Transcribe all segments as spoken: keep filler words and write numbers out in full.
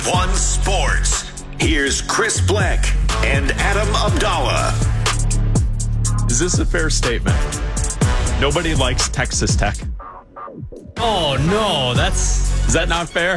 One Sports. Here's Chris Bleck and Adam Abdallah. Is this a fair statement? Nobody likes Texas Tech. Oh, no, that's... Is that not fair?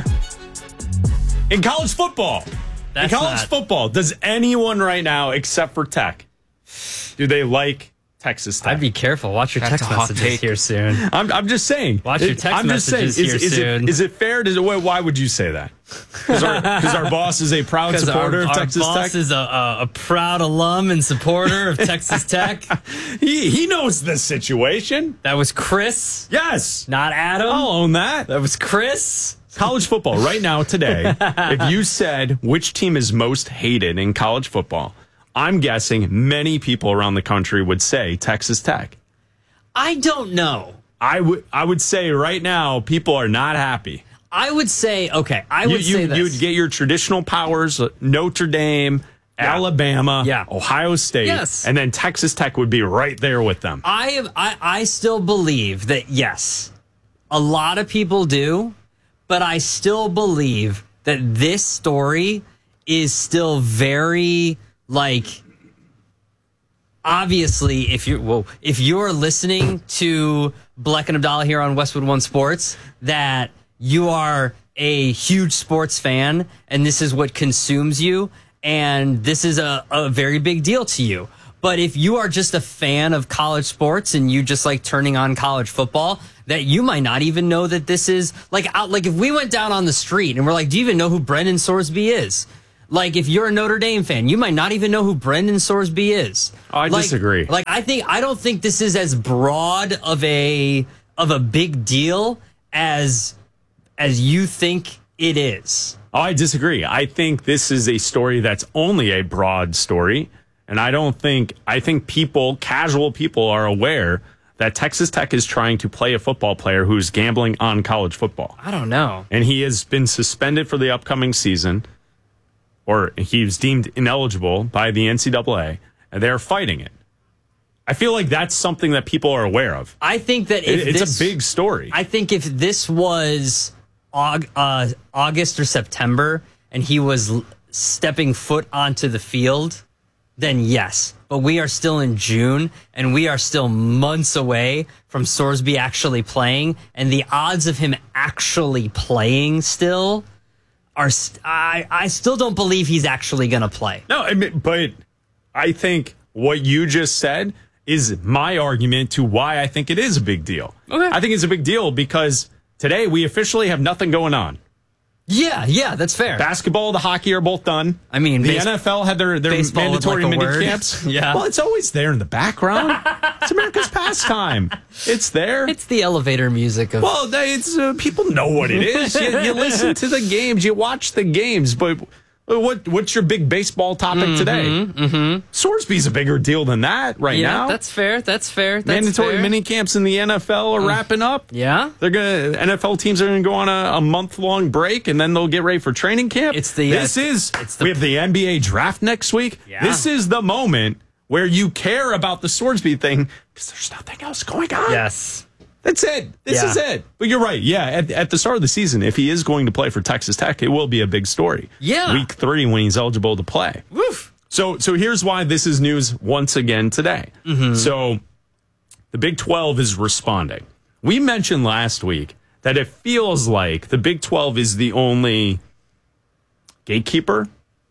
In college football. That's in college not... football, does anyone right now, except for Tech, do they like Texas Tech? I'd be careful. Watch your That's text a hot messages take. here soon. I'm, I'm just saying. Watch your text I'm just saying, messages is, here is soon. It, is it fair? Does it, why would you say that? Because our, 'cause our boss is a proud supporter our, of our Texas boss Tech? is a, a, a proud alum and supporter of Texas Tech. He, he knows the situation. That was Chris. Yes. Not Adam. I'll own that. That was Chris. College football right now today, if you said which team is most hated in college football, I'm guessing many people around the country would say Texas Tech. I don't know. I would I would say right now people are not happy. I would say, okay, I You, would you, say this. you would get your traditional powers, Notre Dame, yeah. Alabama, yeah. Ohio State, yes. and then Texas Tech would be right there with them. I, am, I I still believe that, yes, a lot of people do, but I still believe that this story is still very, like, obviously, if you're, well, if you're listening to Bleck and Abdallah here on Westwood One Sports, that you are a huge sports fan and this is what consumes you and this is a, a very big deal to you. But if you are just a fan of college sports and you just like turning on college football, that you might not even know that this is like out. Like if we went down on the street and we're like, do you even know who Brendan Sorsby is? Like if you're a Notre Dame fan, you might not even know who Brendan Sorsby is. Oh, I like, disagree. Like I think I don't think this is as broad of a of a big deal as as you think it is. Oh, I disagree. I think this is a story that's only a broad story. And I don't think, I think people, casual people are aware that Texas Tech is trying to play a football player who's gambling on college football. I don't know. And he has been suspended for the upcoming season, or he was deemed ineligible by the N C double A, and they're fighting it. I feel like that's something that people are aware of. I think that if it, it's this, a big story. I think if this was Aug, uh, August or September and he was l- stepping foot onto the field, then yes. But we are still in June, and we are still months away from Sorsby actually playing, and the odds of him actually playing still are... St- I, I still don't believe he's actually going to play. No, I mean, but I think what you just said is my argument to why I think it is a big deal. Okay. I think it's a big deal because today we officially have nothing going on. Yeah, yeah, that's fair. Basketball, the hockey are both done. I mean, the base- N F L had their, their baseball with, mandatory like, a mini word. camps. Yeah. Well, it's always there in the background. It's America's pastime. It's there. It's the elevator music of... Well, they- it's uh, people know what it is. You, you listen to the games, you watch the games, but what what's your big baseball topic mm-hmm, today? Mm-hmm. Sorsby's a bigger deal than that right yeah, now. that's fair. That's fair. That's Mandatory fair. mini camps in the N F L are Mm. wrapping up. Yeah, they're gonna N F L teams are gonna go on a, a month long break and then they'll get ready for training camp. It's the this uh, is it's the, we have the N B A draft next week. Yeah. This is the moment where you care about the Sorsby thing because there's nothing else going on. Yes. That's it. This Yeah. is it. But you're right. Yeah, at, at the start of the season, if he is going to play for Texas Tech, it will be a big story. Yeah. Week three when he's eligible to play. Woof. So, so here's why this is news once again today. Mm-hmm. So the Big twelve is responding. We mentioned last week that it feels like the Big twelve is the only gatekeeper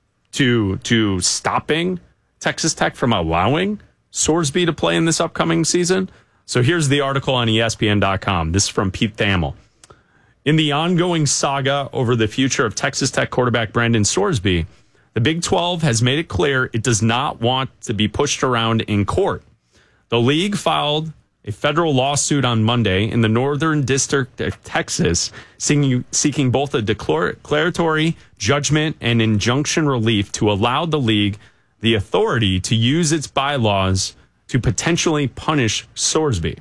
to to stopping Texas Tech from allowing Sorsby to play in this upcoming season. So here's the article on E S P N dot com. This is from Pete Thamel. In the ongoing saga over the future of Texas Tech quarterback Brendan Sorsby, the Big twelve has made it clear it does not want to be pushed around in court. The league filed a federal lawsuit on Monday in the Northern District of Texas, seeking, seeking both a declaratory judgment and injunction relief to allow the league the authority to use its bylaws to potentially punish Sorsby.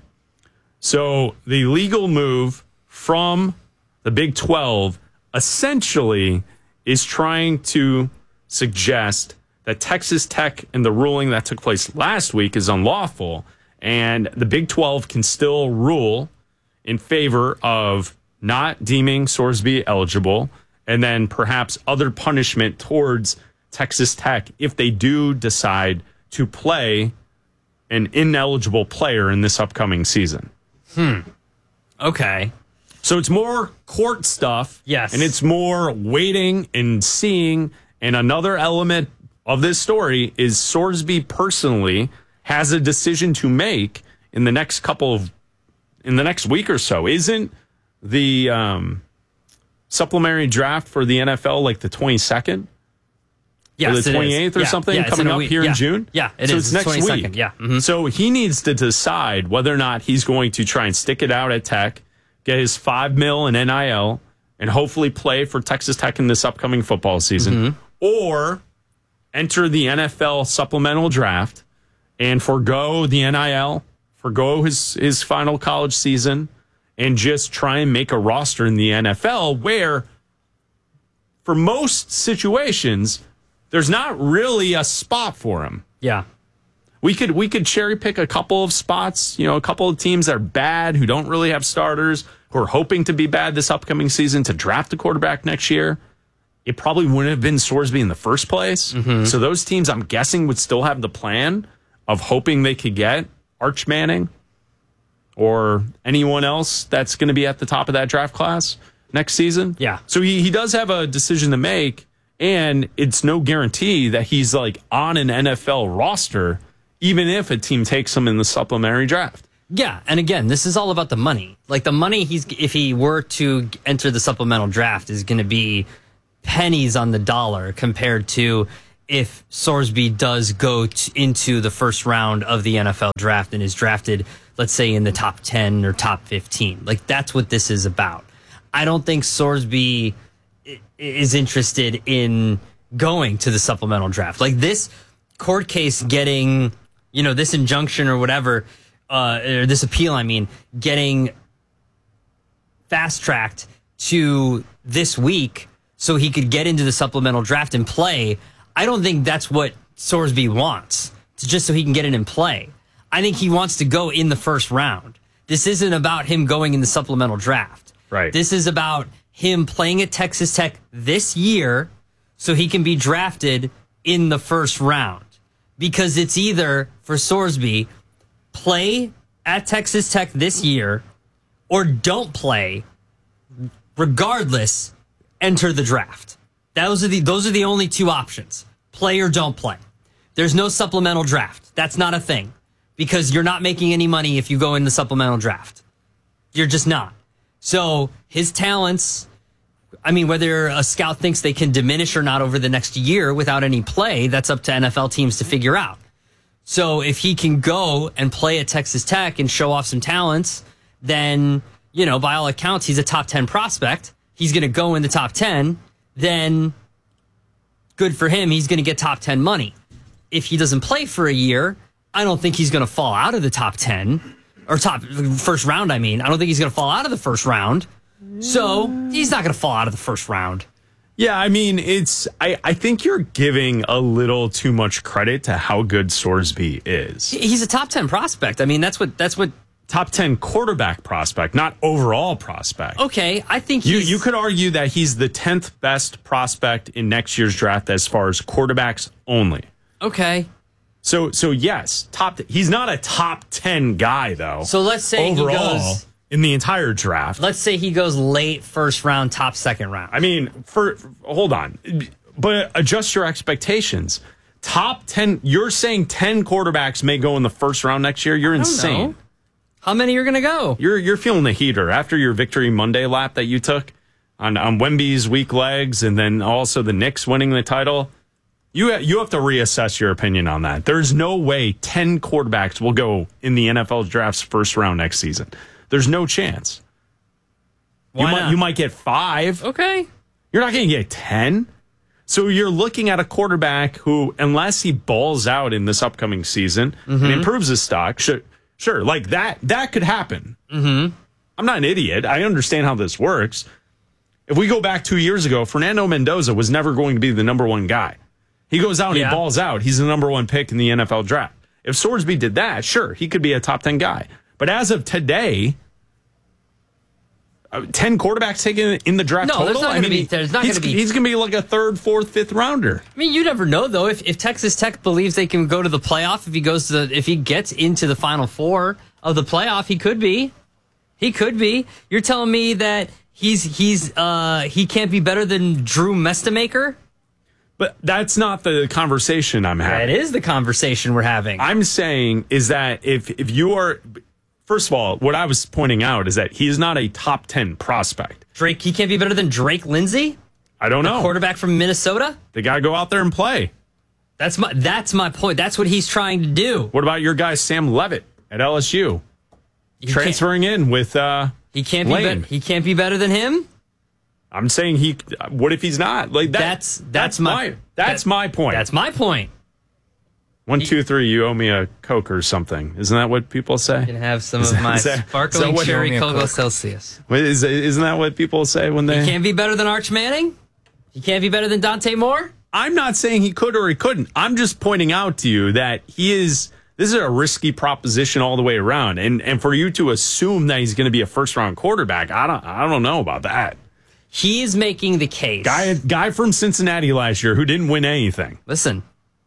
So the legal move from the Big twelve essentially is trying to suggest that Texas Tech and the ruling that took place last week is unlawful, and the Big twelve can still rule in favor of not deeming Sorsby eligible and then perhaps other punishment towards Texas Tech if they do decide to play an ineligible player in this upcoming season. Hmm. Okay. So it's more court stuff. Yes. And it's more waiting and seeing. And another element of this story is Sorsby personally has a decision to make in the next couple of, in the next week or so. Isn't the um, supplementary draft for the N F L like the twenty-second? Yes, or the twenty-eighth or yeah, something yeah, coming up week. here yeah. in June? Yeah, it so is. it's next twenty-second. week. Yeah. Mm-hmm. So he needs to decide whether or not he's going to try and stick it out at Tech, get his five mil in N I L, and hopefully play for Texas Tech in this upcoming football season, mm-hmm. or enter the N F L supplemental draft and forego the N I L, forego his, his final college season, and just try and make a roster in the N F L where, for most situations, there's not really a spot for him. Yeah. We could we could cherry pick a couple of spots, you know, a couple of teams that are bad, who don't really have starters, who are hoping to be bad this upcoming season to draft a quarterback next year. It probably wouldn't have been Sorsby in the first place. Mm-hmm. So those teams, I'm guessing, would still have the plan of hoping they could get Arch Manning or anyone else that's going to be at the top of that draft class next season. Yeah. So he, he does have a decision to make, and it's no guarantee that he's like on an N F L roster, even if a team takes him in the supplementary draft. Yeah, and again, this is all about the money. Like the money he's if he were to enter the supplemental draft is going to be pennies on the dollar compared to if Sorsby does go t- into the first round of the N F L draft and is drafted, let's say, in the top ten or top fifteen. Like, that's what this is about. I don't think Sorsby is interested in going to the supplemental draft. Like, this court case getting, you know, this injunction or whatever, uh, or this appeal, I mean, getting fast-tracked to this week so he could get into the supplemental draft and play. I don't think that's what Sorsby wants, to just so he can get in and play. I think he wants to go in the first round. This isn't about him going in the supplemental draft. Right. This is about him playing at Texas Tech this year so he can be drafted in the first round. Because it's either, for Sorsby, play at Texas Tech this year or don't play, regardless, enter the draft. Those are the those are the only two options. Play or don't play. There's no supplemental draft. That's not a thing. Because you're not making any money if you go in the supplemental draft. You're just not. So his talents, I mean, whether a scout thinks they can diminish or not over the next year without any play, that's up to N F L teams to figure out. So if he can go and play at Texas Tech and show off some talents, then, you know, by all accounts, he's a top ten prospect. He's going to go in the top ten. Then good for him. He's going to get top ten money. If he doesn't play for a year, I don't think he's going to fall out of the top ten or top first round. I mean, I don't think he's going to fall out of the first round. So he's not going to fall out of the first round. Yeah, I mean, it's. I, I think you're giving a little too much credit to how good Sorsby is. He's a top ten prospect. I mean, that's what that's what. Top ten quarterback prospect, not overall prospect. Okay, I think you he's, you could argue that he's the tenth best prospect in next year's draft as far as quarterbacks only. Okay. So so yes, top. He's not a top ten guy though. So let's say overall he goes in the entire draft. Let's say he goes late first round, top second round. I mean, for, for hold on, but adjust your expectations. Top ten. You're saying ten quarterbacks may go in the first round next year. You're insane. Know. How many are going to go? You're you're feeling the heater after your Victory Monday lap that you took on on Wemby's weak legs, and then also the Knicks winning the title. You you have to reassess your opinion on that. There's no way ten quarterbacks will go in the N F L draft's first round next season. There's no chance. Why you not? might you might get five. Okay. You're not going to get ten. So you're looking at a quarterback who, unless he balls out in this upcoming season mm-hmm. and improves his stock, sure, sure, like that that could happen. Mm-hmm. I'm not an idiot. I understand how this works. If we go back two years ago, Fernando Mendoza was never going to be the number one guy. He goes out and yeah. he balls out. He's the number one pick in the N F L draft. If Sorsby did that, sure, he could be a top ten guy. But as of today, uh, ten quarterbacks taken in the draft No, total? there's not I gonna mean, be- there's not he's, gonna be- He's going to be like a third, fourth, fifth rounder. I mean, you never know though. If if Texas Tech believes they can go to the playoff, if he goes to the, if he gets into the Final Four of the playoff, he could be. He could be. You're telling me that he's he's uh, he can't be better than Drew Mestamaker? But that's not the conversation I'm having. That is the conversation we're having. I'm saying is that if if you are, first of all, what I was pointing out is that he is not a top ten prospect. Drake, he can't be better than Drake Lindsey, I don't know. quarterback from Minnesota. They got to go out there and play. That's my that's my point. That's what he's trying to do. What about your guy Sam Levitt at L S U? He can't- Transferring in with uh He can't be Lane. better. He can't be better than him. I'm saying he. What if he's not? Like that, That's that's, my, that's that- my point. That's my point. One, two, three. You owe me a Coke or something. Isn't that what people say? You can have some Is of that- my is that- is that sparkling what- cherry You owe me a Cocoa Coke. Celsius. Wait, is, isn't that what people say when they? He can't be better than Arch Manning. He can't be better than Dante Moore. I'm not saying he could or he couldn't. I'm just pointing out to you that he is. This is a risky proposition all the way around, and and for you to assume that he's going to be a first round quarterback, I don't I don't know about that. He is making the case. Guy guy from Cincinnati last year who didn't win anything. Listen,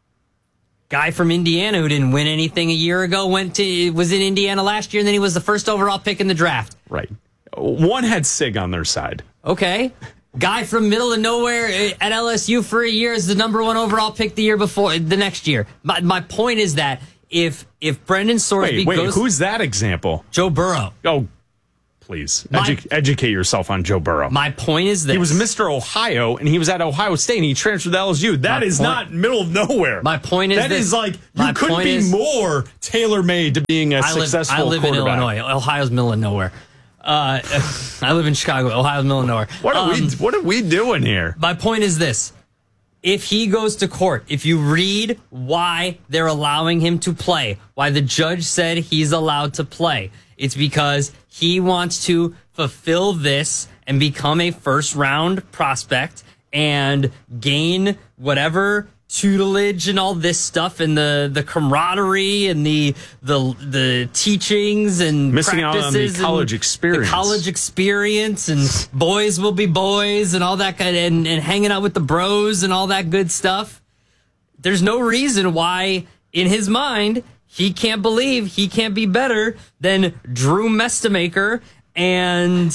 guy from Indiana who didn't win anything a year ago went to was in Indiana last year, and then he was the first overall pick in the draft. Right. One had Sig on their side. Okay. Guy from middle of nowhere at L S U for a year is the number one overall pick the year before, the next year. My, my point is that if if Brendan Sorsby Wait, wait, goes, who's that example? Joe Burrow. Oh, please My- edu- educate yourself on Joe Burrow. My point is this: he was Mister Ohio, and he was at Ohio State, and he transferred to L S U. That My is point- not middle of nowhere. My point is that this- is like you my couldn't point be is- more tailor made to being a I live, successful I live in quarterback. Illinois. Ohio's middle of nowhere. Uh, I live in Chicago. Ohio's middle of nowhere. What are Um, we? What are we doing here? My point is this. If he goes to court, if you read why they're allowing him to play, why the judge said he's allowed to play, it's because he wants to fulfill this and become a first round prospect and gain whatever tutelage and all this stuff and the, the camaraderie and the the the teachings and Missing out on the practices and college experience. the college experience and boys will be boys and all that kind of, and, and hanging out with the bros and all that good stuff. There's no reason why in his mind he can't believe he can't be better than Drew Mestamaker and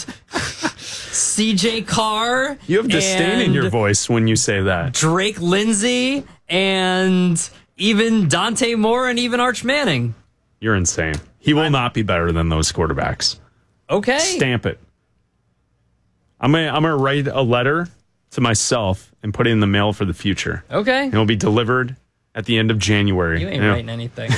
C J Carr. You have disdain in and your voice when you say that. Drake Lindsey and even Dante Moore and even Arch Manning. You're insane. He will not be better than those quarterbacks. Okay. Stamp it. I'm gonna I'm gonna write a letter to myself and put it in the mail for the future. Okay. And it'll be delivered at the end of January. You ain't You know, writing anything.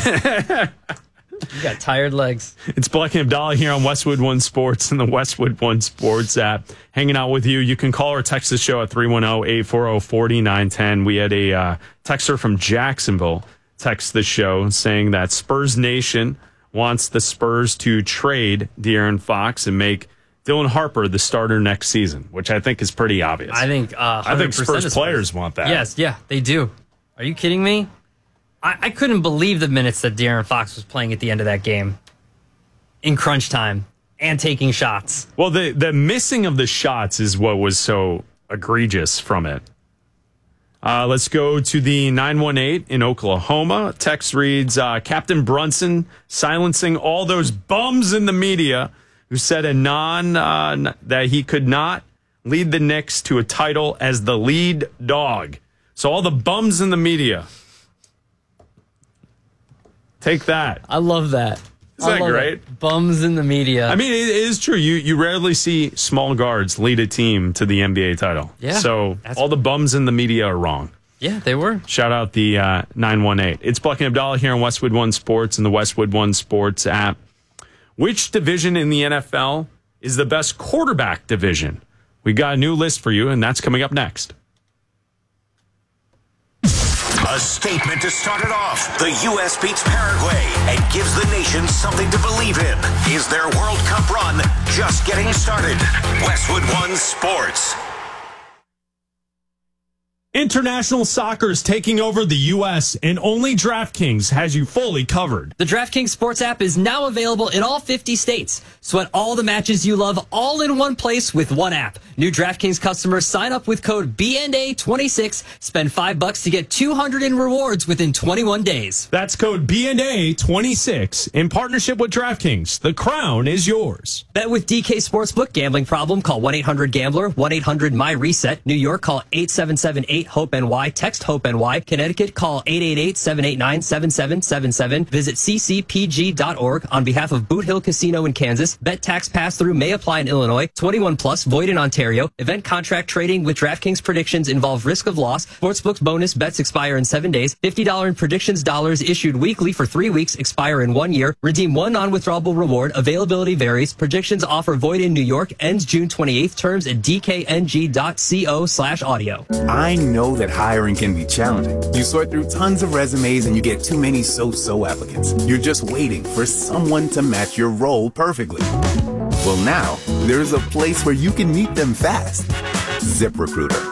You got tired legs. It's Black and Abdallah here on Westwood One Sports and the Westwood One Sports app. Hanging out with you. You can call or text the show at three one zero, eight four zero, four nine one zero. We had a uh, texter from Jacksonville text the show saying that Spurs Nation wants the Spurs to trade De'Aaron Fox and make Dylan Harper the starter next season, which I think is pretty obvious. I think uh, I think Spurs Spurs players want that. Yes, yeah, they do. Are you kidding me? I, I couldn't believe the minutes that De'Aaron Fox was playing at the end of that game in crunch time and taking shots. Well, the, the missing of the shots is what was so egregious from it. Uh, let's go to the nine one eight in Oklahoma. Text reads, uh, Captain Brunson silencing all those bums in the media who said a non uh, that he could not lead the Knicks to a title as the lead dog. So all the bums in the media. Take that. I love that. Isn't I that love great? it. Bums in the media. I mean, it is true. You you rarely see small guards lead a team to the N B A title. Yeah, So that's- all the bums in the media are wrong. yeah, they were. Shout out the uh, nine one eight. It's Black and Abdallah here on Westwood One Sports and the Westwood One Sports app. Which division in the N F L is the best quarterback division? We got a new list for you, and that's coming up next. A statement to start it off. The U S beats Paraguay and gives the nation something to believe in. Is their World Cup run just getting started? Westwood One Sports. International soccer is taking over the U S, and only DraftKings has you fully covered. The DraftKings Sports app is now available in all fifty states. Sweat all the matches you love all in one place with one app. New DraftKings customers sign up with code B N A twenty-six, spend five bucks to get two hundred in rewards within twenty-one days. That's code B N A twenty-six in partnership with DraftKings. The crown is yours. Bet with D K Sportsbook. Gambling problem? Call one eight hundred gambler, one eight hundred my reset. New York, call eight seven seven eight hope N Y. Text HOPE-NY. Connecticut, call eight eight eight, seven eight nine, seven seven seven seven. Visit c c p g dot org on behalf of Boot Hill Casino in Kansas. Bet tax pass-through may apply in Illinois. twenty-one plus, void in Ontario. Event contract trading with DraftKings predictions involve risk of loss. Sportsbook bonus bets expire in seven days. fifty dollars in predictions dollars issued weekly for three weeks, expire in one year. Redeem one non-withdrawable reward. Availability varies. Predictions offer void in New York. Ends June twenty-eighth. Terms at d k n g dot co slash audio. I know that hiring can be challenging. You sort through tons of resumes and you get too many so-so applicants. You're just waiting for someone to match your role perfectly. Well, now there's a place where you can meet them fast. ZipRecruiter.